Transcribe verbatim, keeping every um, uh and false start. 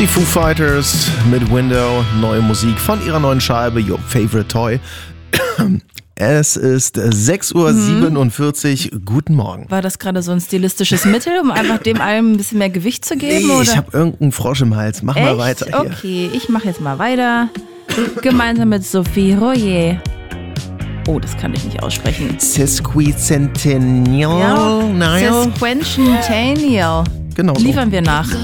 Die Foo Fighters mit Window, neue Musik von ihrer neuen Scheibe Your Favorite Toy. Es ist sechs Uhr siebenundvierzig. Mhm. Guten Morgen. War das gerade so ein stilistisches Mittel, um einfach dem allem ein bisschen mehr Gewicht zu geben? Nee, oder? Ich habe irgendeinen Frosch im Hals. Mach Echt? mal weiter hier. Okay, ich mache jetzt mal weiter. Gemeinsam mit Sophie Royer. Oh, das kann ich nicht aussprechen. Sesquicentennial. Ja, Sesquicentennial. Genau so. Liefern wir nach.